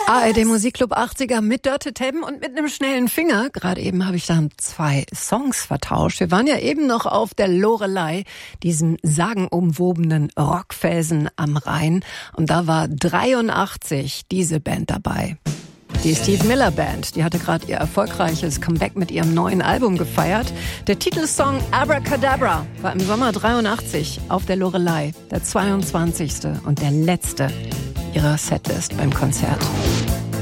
ARD Musikclub 80er mit Dörte Teben und mit einem schnellen Finger. Gerade eben habe ich dann 2 Songs vertauscht. Wir waren ja eben noch auf der Loreley, diesem sagenumwobenen Rockfelsen am Rhein. Und da war 83 diese Band dabei. Die Steve Miller Band, die hatte gerade ihr erfolgreiches Comeback mit ihrem neuen Album gefeiert. Der Titelsong Abracadabra war im Sommer 83 auf der Loreley, der 22. und der letzte ihrer Setlist beim Konzert.